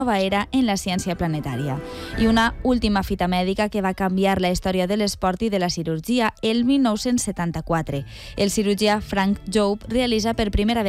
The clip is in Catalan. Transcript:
nova era en la ciència planetària. I una última fita mèdica que va canviar la història de l'esport i de la cirurgia el 1974. El cirurgià Frank Jobe realitza per primera